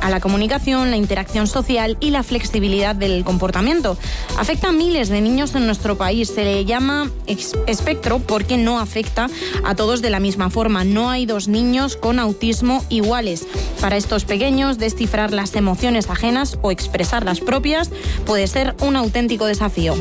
a la comunicación, la interacción social y la flexibilidad del comportamiento. Afecta a miles de niños en nuestro país. Se le llama espectro porque no afecta a todos de la misma forma. No hay dos niños con autismo iguales. Para estos pequeños, descifrar las emociones ajenas o expresar las propias puede ser un auténtico desafío.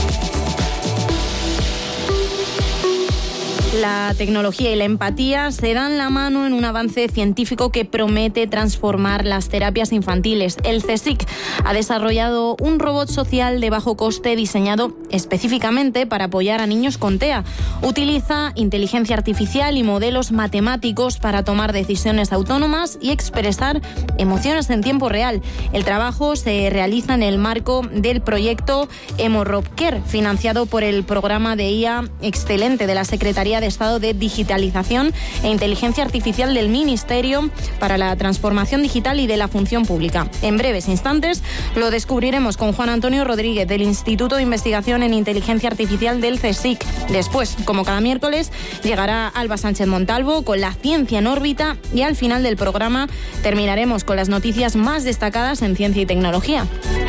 La tecnología y la empatía se dan la mano en un avance científico que promete transformar las terapias infantiles. El CSIC ha desarrollado un robot social de bajo coste diseñado específicamente para apoyar a niños con TEA. Utiliza inteligencia artificial y modelos matemáticos para tomar decisiones autónomas y expresar emociones en tiempo real. El trabajo se realiza en el marco del proyecto EmoRobCare, financiado por el programa de IA Excelente de la Secretaría de Estado de Digitalización e Inteligencia Artificial del Ministerio para la Transformación Digital y de la Función Pública. En breves instantes lo descubriremos con Juan Antonio Rodríguez del Instituto de Investigación en Inteligencia Artificial del CSIC. Después, como cada miércoles, llegará Alba Sánchez Montalvo con la ciencia en órbita y al final del programa terminaremos con las noticias más destacadas en ciencia y tecnología.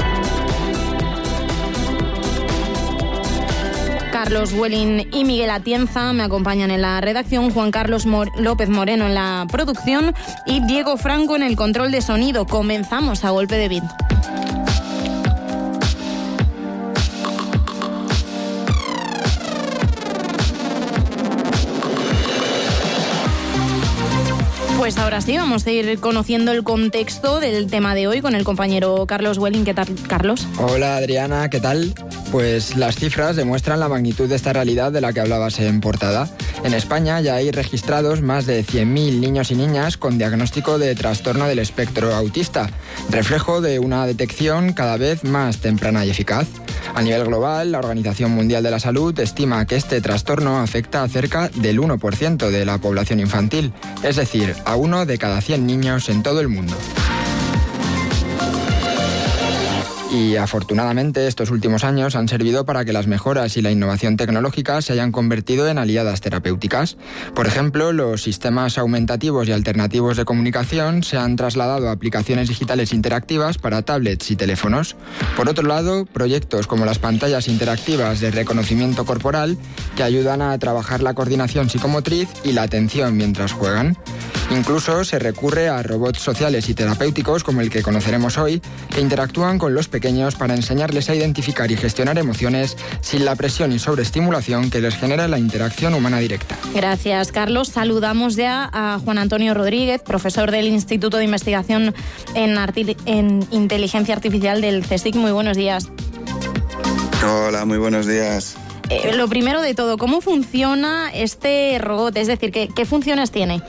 Carlos Welling y Miguel Atienza me acompañan en la redacción, Juan Carlos López Moreno en la producción y Diego Franco en el control de sonido. Comenzamos a golpe de beat. Pues ahora sí, vamos a ir conociendo el contexto del tema de hoy con el compañero Carlos Welling. ¿Qué tal, Carlos? Hola, Adriana, ¿qué tal? Pues las cifras demuestran la magnitud de esta realidad de la que hablabas en portada. En España ya hay registrados más de 100.000 niños y niñas con diagnóstico de trastorno del espectro autista, reflejo de una detección cada vez más temprana y eficaz. A nivel global, la Organización Mundial de la Salud estima que este trastorno afecta a cerca del 1% de la población infantil, es decir, a 1 de cada 100 niños en todo el mundo. Y afortunadamente estos últimos años han servido para que las mejoras y la innovación tecnológica se hayan convertido en aliadas terapéuticas. Por ejemplo, los sistemas aumentativos y alternativos de comunicación se han trasladado a aplicaciones digitales interactivas para tablets y teléfonos. Por otro lado, proyectos como las pantallas interactivas de reconocimiento corporal que ayudan a trabajar la coordinación psicomotriz y la atención mientras juegan. Incluso se recurre a robots sociales y terapéuticos como el que conoceremos hoy, que interactúan con los pequeños para enseñarles a identificar y gestionar emociones sin la presión y sobreestimulación que les genera la interacción humana directa. Gracias, Carlos. Saludamos ya a Juan Antonio Rodríguez, profesor del Instituto de Investigación en Inteligencia Artificial del CSIC. Muy buenos días. Hola, muy buenos días. Lo primero de todo, ¿cómo funciona este robot? Es decir, ¿qué funciones tiene?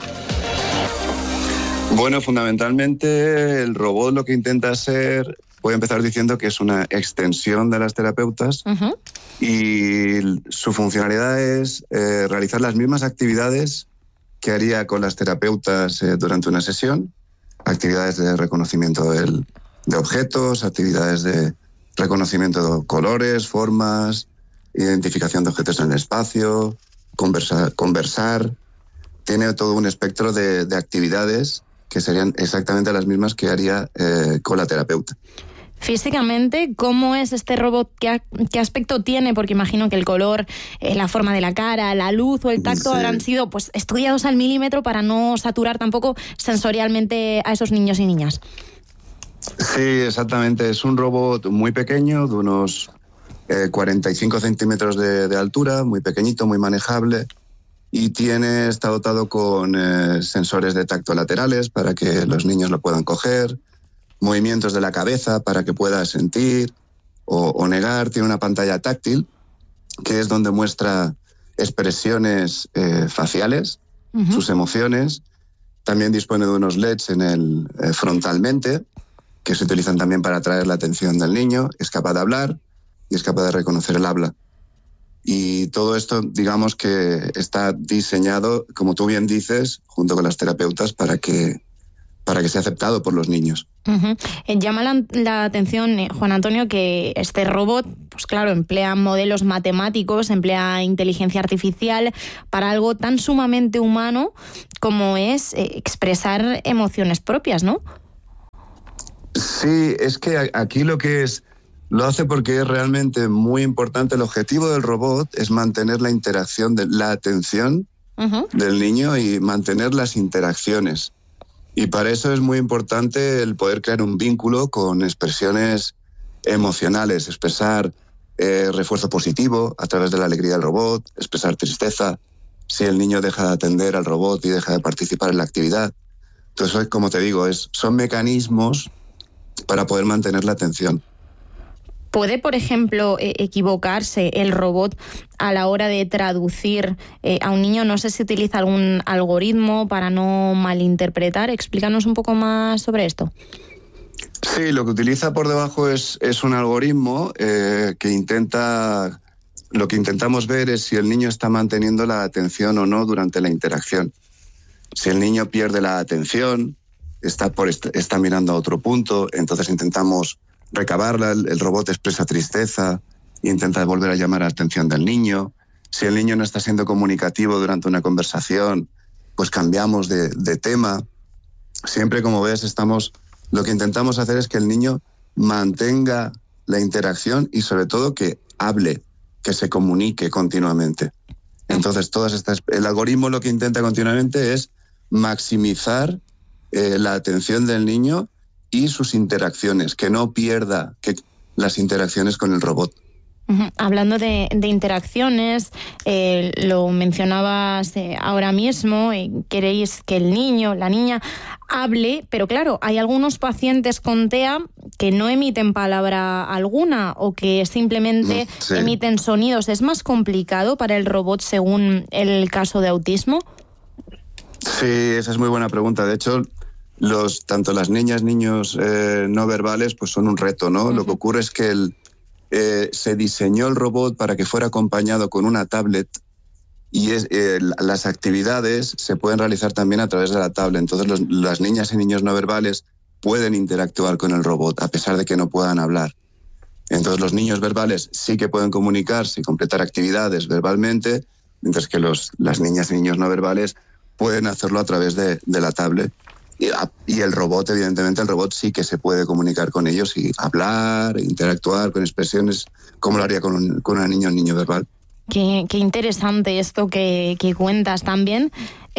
Bueno, fundamentalmente el robot lo que intenta ser, voy a empezar diciendo que es una extensión de las terapeutas. Uh-huh. Y su funcionalidad es realizar las mismas actividades que haría con las terapeutas durante una sesión, actividades de reconocimiento de objetos, actividades de reconocimiento de colores, formas, identificación de objetos en el espacio, conversar. Tiene todo un espectro de actividades que serían exactamente las mismas que haría con la terapeuta. Físicamente, ¿cómo es este robot? ¿Qué aspecto tiene? Porque imagino que el color, la forma de la cara, la luz o el tacto habrán sido estudiados al milímetro para no saturar tampoco sensorialmente a esos niños y niñas. Sí, exactamente. Es un robot muy pequeño, de unos 45 centímetros de altura, muy pequeñito, muy manejable. Y está dotado con sensores de tacto laterales para que los niños lo puedan coger, movimientos de la cabeza para que pueda sentir o negar. Tiene una pantalla táctil, que es donde muestra expresiones faciales, uh-huh, sus emociones. También dispone de unos LEDs frontalmente, que se utilizan también para atraer la atención del niño. Es capaz de hablar y es capaz de reconocer el habla. Y todo esto, digamos que está diseñado, como tú bien dices, junto con las terapeutas para que sea aceptado por los niños. Uh-huh. Llama la atención, Juan Antonio, que este robot, pues claro, emplea modelos matemáticos, emplea inteligencia artificial para algo tan sumamente humano como es expresar emociones propias, ¿no? Sí, es que aquí lo hace porque es realmente muy importante. El objetivo del robot es mantener la interacción, la atención del niño y mantener las interacciones. Y para eso es muy importante el poder crear un vínculo con expresiones emocionales, expresar refuerzo positivo a través de la alegría del robot, expresar tristeza, si el niño deja de atender al robot y deja de participar en la actividad. Entonces, como te digo, son mecanismos para poder mantener la atención. ¿Puede, por ejemplo, equivocarse el robot a la hora de traducir a un niño? No sé si utiliza algún algoritmo para no malinterpretar. Explícanos un poco más sobre esto. Sí, lo que utiliza por debajo es un algoritmo que intenta... Lo que intentamos ver es si el niño está manteniendo la atención o no durante la interacción. Si el niño pierde la atención, está mirando a otro punto, entonces intentamos recabarla, el robot expresa tristeza, intenta volver a llamar la atención del niño. Si el niño no está siendo comunicativo durante una conversación, pues cambiamos de tema. Siempre, como ves, lo que intentamos hacer es que el niño mantenga la interacción y sobre todo que hable, que se comunique continuamente. Entonces, el algoritmo lo que intenta continuamente es maximizar la atención del niño y sus interacciones, que no pierda las interacciones con el robot. Hablando de interacciones, lo mencionabas ahora mismo, queréis que el niño, la niña, hable, pero claro, hay algunos pacientes con TEA que no emiten palabra alguna o que simplemente emiten sonidos. ¿Es más complicado para el robot según el caso de autismo? Sí, esa es muy buena pregunta. De hecho, tanto las niñas, niños no verbales, pues son un reto, ¿no? Lo que ocurre es que se diseñó el robot para que fuera acompañado con una tablet y las actividades se pueden realizar también a través de la tablet. Entonces las niñas y niños no verbales pueden interactuar con el robot a pesar de que no puedan hablar. Entonces los niños verbales sí que pueden comunicarse y completar actividades verbalmente, mientras que las niñas y niños no verbales pueden hacerlo a través de la tablet. Y el robot, evidentemente, el robot sí que se puede comunicar con ellos y hablar, interactuar con expresiones como lo haría con una niña o un niño verbal. Qué interesante esto que cuentas también.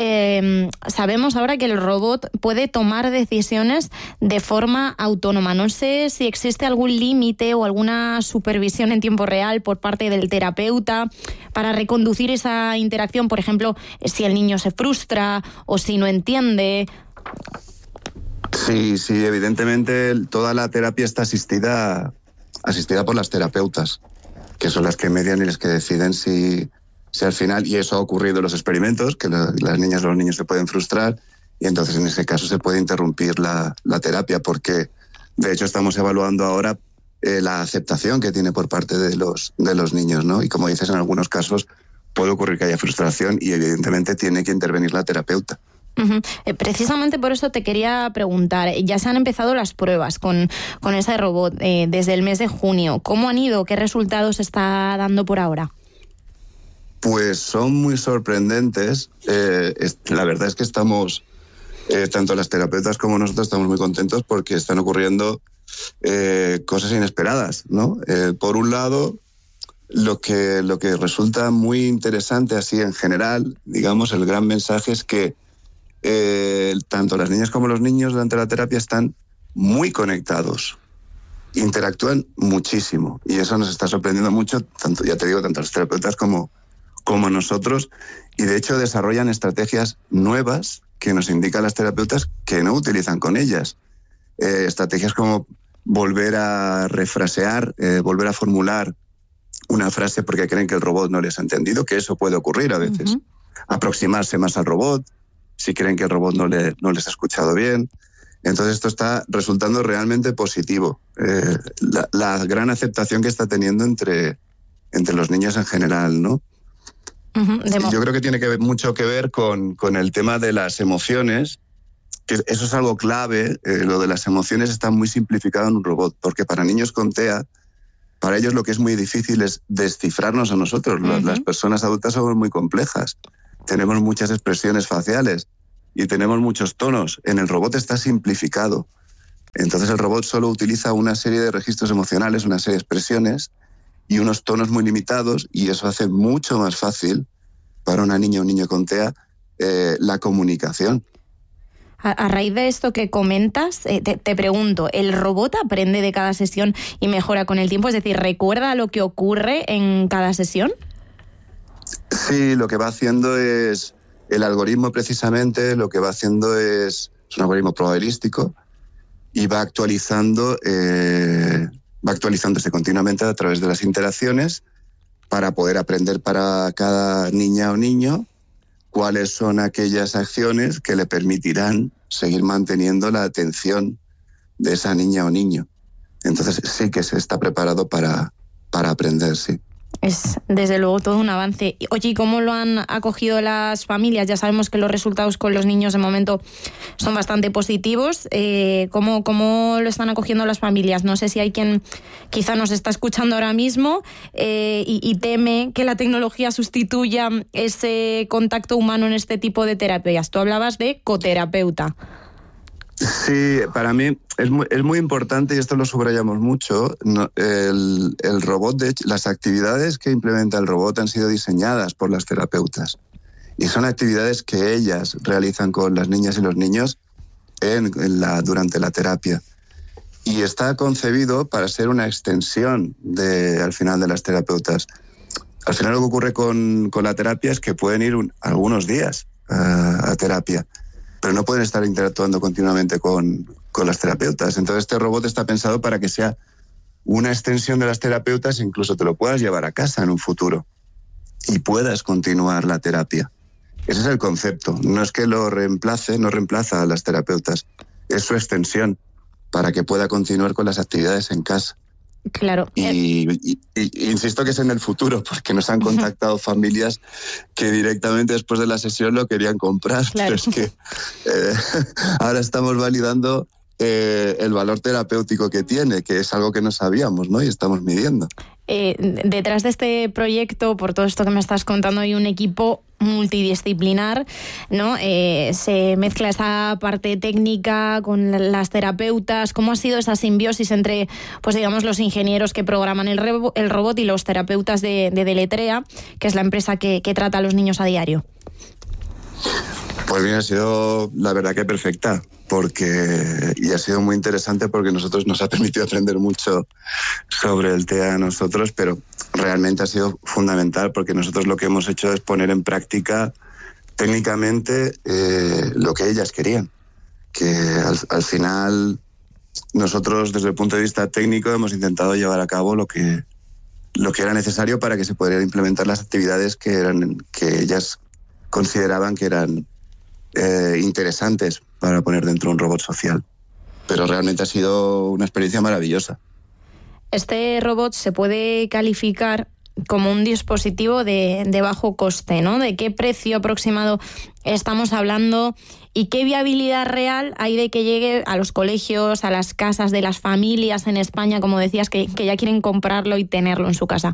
Sabemos ahora que el robot puede tomar decisiones de forma autónoma. No sé si existe algún límite o alguna supervisión en tiempo real por parte del terapeuta para reconducir esa interacción, por ejemplo, si el niño se frustra o si no entiende. Sí, evidentemente toda la terapia está asistida por las terapeutas, que son las que median y las que deciden si al final, y eso ha ocurrido en los experimentos, que las niñas o los niños se pueden frustrar y entonces en ese caso se puede interrumpir la terapia, porque de hecho estamos evaluando ahora la aceptación que tiene por parte de los niños, ¿no? Y como dices, en algunos casos puede ocurrir que haya frustración y evidentemente tiene que intervenir la terapeuta. Precisamente por eso te quería preguntar, ya se han empezado las pruebas con ese robot desde el mes de junio. ¿Cómo han ido? ¿Qué resultados está dando por ahora? Pues son muy sorprendentes. La verdad es que estamos, tanto las terapeutas como nosotros, estamos muy contentos porque están ocurriendo cosas inesperadas, ¿no? Por un lado, lo que resulta muy interesante así en general, digamos, el gran mensaje es que tanto las niñas como los niños durante la terapia están muy conectados, interactúan muchísimo y eso nos está sorprendiendo mucho, tanto a los terapeutas como a nosotros, y de hecho desarrollan estrategias nuevas que nos indican las terapeutas que no utilizan con ellas. Estrategias como volver a refrasear, volver a formular una frase porque creen que el robot no les ha entendido, que eso puede ocurrir a veces. Aproximarse más al robot si creen que el robot no les ha escuchado bien. Entonces esto está resultando realmente positivo. La gran aceptación que está teniendo entre los niños en general, ¿no? Yo creo que tiene mucho que ver con el tema de las emociones, que eso es algo clave. Lo de las emociones está muy simplificado en un robot, porque para niños con TEA, para ellos lo que es muy difícil es descifrarnos a nosotros. Las personas adultas somos muy complejas. Tenemos muchas expresiones faciales y tenemos muchos tonos. En el robot está simplificado. Entonces el robot solo utiliza una serie de registros emocionales, una serie de expresiones y unos tonos muy limitados, y eso hace mucho más fácil para una niña o un niño con TEA la comunicación. A raíz de esto que comentas, te pregunto, ¿el robot aprende de cada sesión y mejora con el tiempo? Es decir, ¿recuerda lo que ocurre en cada sesión? Sí, lo que va haciendo es, el algoritmo precisamente, lo que va haciendo es un algoritmo probabilístico y va actualizándose continuamente a través de las interacciones para poder aprender para cada niña o niño cuáles son aquellas acciones que le permitirán seguir manteniendo la atención de esa niña o niño. Entonces sí que se está preparado para aprender, sí. Es desde luego todo un avance. Oye, ¿y cómo lo han acogido las familias? Ya sabemos que los resultados con los niños de momento son bastante positivos. ¿Cómo lo están acogiendo las familias? No sé si hay quien quizá nos está escuchando ahora mismo y teme que la tecnología sustituya ese contacto humano en este tipo de terapias. Tú hablabas de coterapeuta. Sí, para mí es muy importante, y esto lo subrayamos mucho, el robot, de hecho, las actividades que implementa el robot han sido diseñadas por las terapeutas. Y son actividades que ellas realizan con las niñas y los niños durante la terapia. Y está concebido para ser una extensión al final de las terapeutas. Al final lo que ocurre con la terapia es que pueden ir algunos días a terapia, pero no pueden estar interactuando continuamente con las terapeutas. Entonces este robot está pensado para que sea una extensión de las terapeutas, incluso te lo puedas llevar a casa en un futuro y puedas continuar la terapia. Ese es el concepto. No es que no reemplaza a las terapeutas, es su extensión para que pueda continuar con las actividades en casa. Claro. Y insisto que es en el futuro, porque nos han contactado familias que directamente después de la sesión lo querían comprar. Claro. Pero es que ahora estamos validando el valor terapéutico que tiene, que es algo que no sabíamos, ¿no? Y estamos midiendo. Detrás de este proyecto, por todo esto que me estás contando, hay un equipo multidisciplinar, ¿no? Se mezcla esa parte técnica con las terapeutas. ¿Cómo ha sido esa simbiosis entre, pues digamos, los ingenieros que programan el robot y los terapeutas de Deletrea, que es la empresa que trata a los niños a diario? Pues bien, ha sido la verdad que perfecta, y ha sido muy interesante porque nos ha permitido aprender mucho sobre el TEA a nosotros, pero realmente ha sido fundamental porque nosotros lo que hemos hecho es poner en práctica técnicamente lo que ellas querían, que al final nosotros desde el punto de vista técnico hemos intentado llevar a cabo lo que era necesario para que se pudieran implementar las actividades que ellas consideraban que eran interesantes para poner dentro de un robot social. Pero realmente ha sido una experiencia maravillosa. Este robot se puede calificar como un dispositivo de bajo coste, ¿no? ¿De qué precio aproximado estamos hablando y qué viabilidad real hay de que llegue a los colegios, a las casas de las familias en España, como decías, que ya quieren comprarlo y tenerlo en su casa?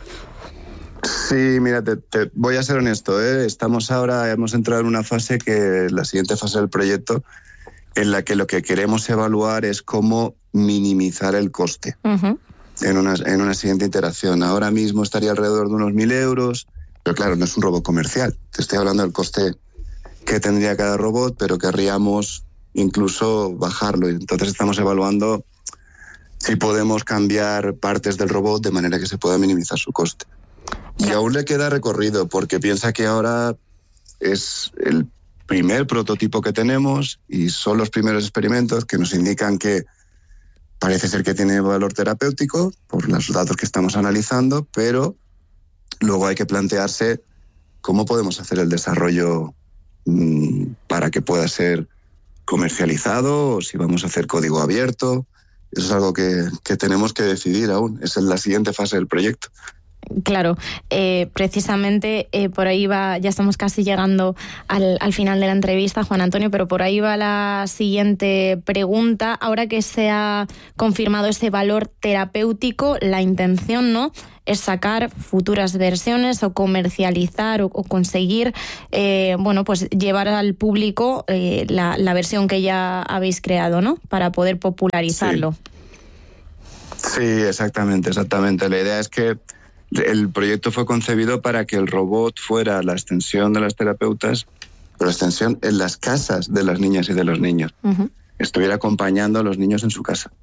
Sí, mira, te voy a ser honesto, hemos entrado en una fase la siguiente fase del proyecto, en la que lo que queremos evaluar es cómo minimizar el coste en una siguiente iteración. Ahora mismo estaría alrededor de unos 1.000 euros, pero claro, no es un robot comercial. Te estoy hablando del coste que tendría cada robot, pero querríamos incluso bajarlo. Entonces estamos evaluando si podemos cambiar partes del robot de manera que se pueda minimizar su coste. Y aún le queda recorrido, porque piensa que ahora es el primer prototipo que tenemos y son los primeros experimentos que nos indican que parece ser que tiene valor terapéutico por los datos que estamos analizando, pero luego hay que plantearse cómo podemos hacer el desarrollo para que pueda ser comercializado, o si vamos a hacer código abierto. Eso es algo que tenemos que decidir aún. Es en la siguiente fase del proyecto. Claro, precisamente por ahí va, ya estamos casi llegando al final de la entrevista, Juan Antonio, pero por ahí va la siguiente pregunta. Ahora que se ha confirmado ese valor terapéutico, la intención, ¿no?, es sacar futuras versiones o comercializar o conseguir, pues llevar al público la versión que ya habéis creado, ¿no?, para poder popularizarlo. Sí, exactamente. La idea es que el proyecto fue concebido para que el robot fuera la extensión de las terapeutas, pero la extensión en las casas de las niñas y de los niños. Uh-huh. Estuviera acompañando a los niños en su casa.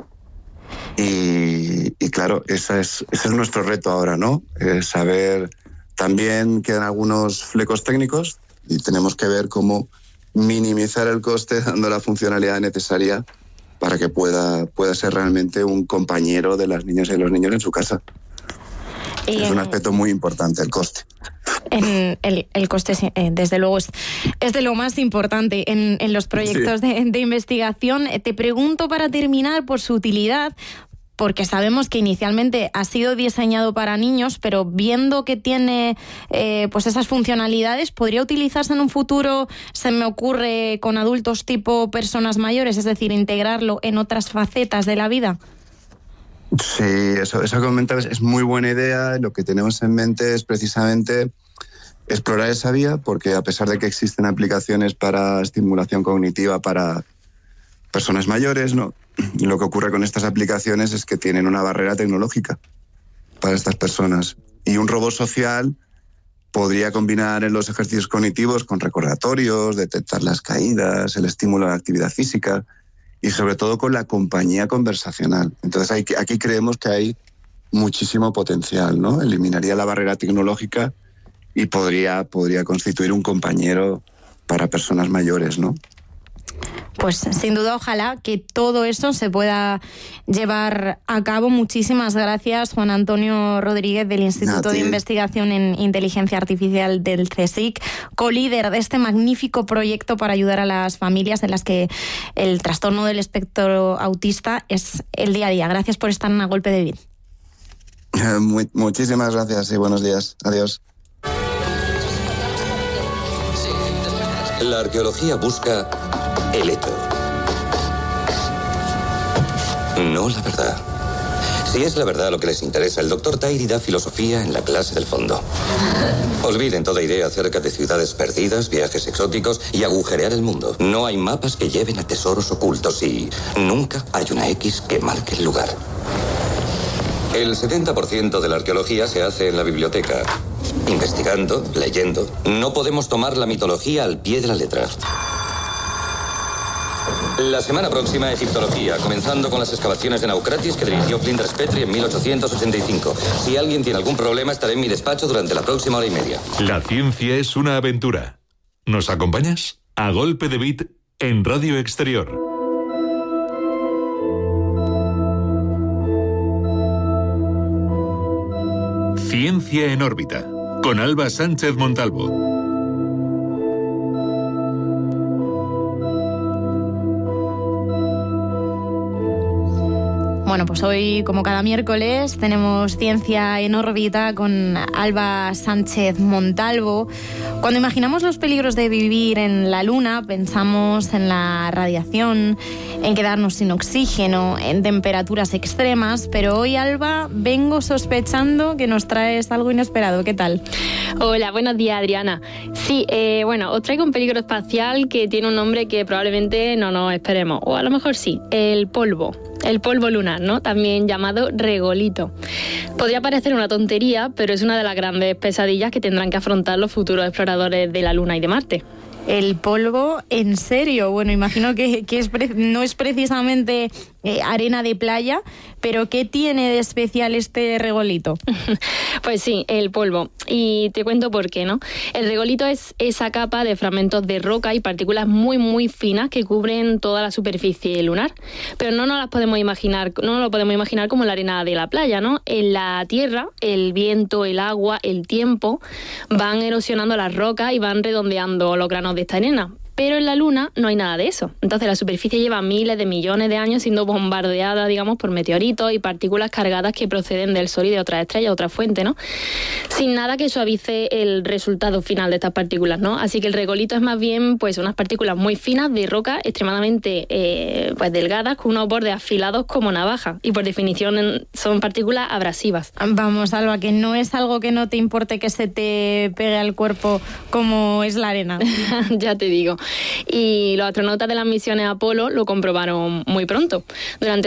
Y claro, ese es nuestro reto ahora, ¿no? Saber, también quedan algunos flecos técnicos y tenemos que ver cómo minimizar el coste dando la funcionalidad necesaria para que pueda ser realmente un compañero de las niñas y de los niños en su casa. Es un aspecto muy importante, el coste. El coste, desde luego, es de lo más importante en los proyectos de investigación. Te pregunto, para terminar, por su utilidad, porque sabemos que inicialmente ha sido diseñado para niños, pero viendo que tiene esas funcionalidades, ¿podría utilizarse en un futuro, se me ocurre, con adultos tipo personas mayores, es decir, integrarlo en otras facetas de la vida? Sí, eso que comentabas es muy buena idea. Lo que tenemos en mente es precisamente explorar esa vía, porque a pesar de que existen aplicaciones para estimulación cognitiva para personas mayores, ¿no?, lo que ocurre con estas aplicaciones es que tienen una barrera tecnológica para estas personas. Y un robot social podría combinar en los ejercicios cognitivos con recordatorios, detectar las caídas, el estímulo a la actividad física y sobre todo con la compañía conversacional. Entonces aquí creemos que hay muchísimo potencial, ¿no? Eliminaría la barrera tecnológica y podría constituir un compañero para personas mayores, ¿no? Pues sin duda, ojalá que todo eso se pueda llevar a cabo. Muchísimas gracias, Juan Antonio Rodríguez, del Instituto de Investigación en Inteligencia Artificial del CSIC, colíder de este magnífico proyecto para ayudar a las familias en las que el trastorno del espectro autista es el día a día. Gracias por estar en A Golpe de Vid. Muchísimas gracias y buenos días. Adiós. La arqueología busca el hecho, no la verdad. Si es la verdad lo que les interesa, el Dr. Tairi da filosofía en la clase del fondo. Olviden toda idea acerca de ciudades perdidas, viajes exóticos y agujerear el mundo. No hay mapas que lleven a tesoros ocultos y nunca hay una X que marque el lugar. El 70% de la arqueología se hace en la biblioteca. Investigando, leyendo. No podemos tomar la mitología al pie de la letra. La semana próxima, egiptología, comenzando con las excavaciones de Naucratis que dirigió Flinders Petrie en 1885. Si alguien tiene algún problema, estaré en mi despacho durante la próxima hora y media. La ciencia es una aventura. ¿Nos acompañas? A Golpe de Vid en Radio Exterior. Ciencia en órbita, con Alba Sánchez Montalvo. Bueno, pues hoy, como cada miércoles, tenemos Ciencia en órbita con Alba Sánchez Montalvo. Cuando imaginamos los peligros de vivir en la Luna, pensamos en la radiación, en quedarnos sin oxígeno, en temperaturas extremas, pero hoy, Alba, vengo sospechando que nos traes algo inesperado. ¿Qué tal? Hola, buenos días, Adriana. Sí, os traigo un peligro espacial que tiene un nombre que probablemente no nos esperemos, o a lo mejor sí, el polvo lunar, ¿no? También llamado regolito. Podría parecer una tontería, pero es una de las grandes pesadillas que tendrán que afrontar los futuros exploradores de la Luna y de Marte. El polvo, ¿en serio? Bueno, imagino que no es precisamente arena de playa, pero ¿qué tiene de especial este regolito? Pues sí, el polvo. Y te cuento por qué, ¿no? El regolito es esa capa de fragmentos de roca y partículas muy, muy finas que cubren toda la superficie lunar. Pero no lo podemos imaginar como la arena de la playa, ¿no? En la Tierra, el viento, el agua, el tiempo van erosionando las rocas y van redondeando los granos de esta arena. Pero en la Luna no hay nada de eso. Entonces la superficie lleva miles de millones de años siendo bombardeada, digamos, por meteoritos y partículas cargadas que proceden del Sol y de otras estrellas, otra fuente, ¿no? Sin nada que suavice el resultado final de estas partículas, ¿no? Así que el regolito es más bien pues unas partículas muy finas de roca extremadamente pues delgadas con unos bordes afilados como navaja y por definición son partículas abrasivas. Vamos, Alba, que no es algo que no te importe que se te pegue al cuerpo como es la arena. Ya te digo. Y los astronautas de las misiones Apolo lo comprobaron muy pronto. Durante